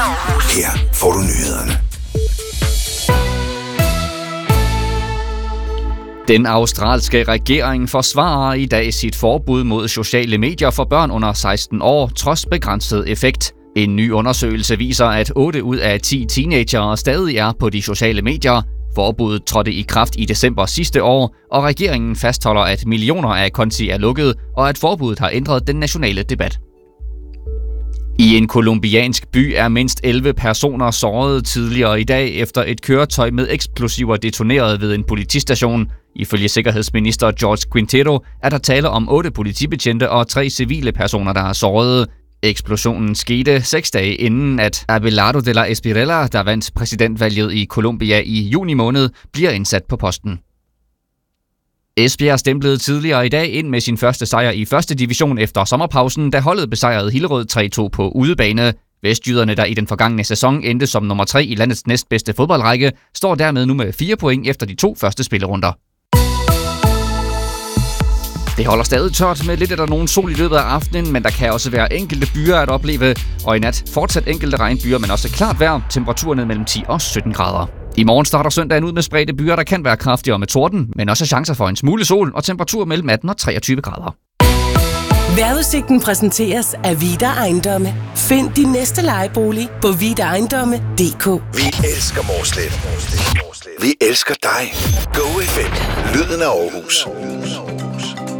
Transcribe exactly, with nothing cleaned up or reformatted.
Her får du nyhederne. Den australske regering forsvarer i dag sit forbud mod sociale medier for børn under seksten år, trods begrænset effekt. En ny undersøgelse viser, at otte ud af ti teenagere stadig er på de sociale medier. Forbuddet trådte i kraft i december sidste år, og regeringen fastholder, at millioner af konti er lukket, og at forbuddet har ændret den nationale debat. I en colombiansk by er mindst elleve personer såret tidligere i dag, efter et køretøj med eksplosiver detoneret ved en politistation. Ifølge sikkerhedsminister Jorge Quintero er der tale om otte politibetjente og tre civile personer, der er såret. Eksplosionen skete seks dage inden, at Abelardo de la Espriella, der vandt præsidentvalget i Colombia i juni måned, bliver indsat på posten. Esbjerg stemplede tidligere i dag ind med sin første sejr i første division efter sommerpausen, da holdet besejrede Hillerød tre to på udebane. Vestjyderne, der i den forgangne sæson endte som nummer tre i landets næstbedste fodboldrække, står dermed nu med fire point efter de to første spillerunder. Det holder stadig tørt med lidt eller nogen sol i løbet af aftenen, men der kan også være enkelte byer at opleve, og i nat fortsat enkelte regnbyer, men også klart vejr, temperaturer mellem ti og sytten grader. I morgen starter søndagen ud med spredte byer, der kan være kraftigere med torden, men også chancer for en smule sol og temperaturer mellem atten og treogtyve grader. Vejrudsigten præsenteres af Vida Ejendomme. Find din næste lejebolig på vida ejendomme punktum d k. Vi elsker Mårslet. Vi elsker dig. Go F M. Lyden af Aarhus.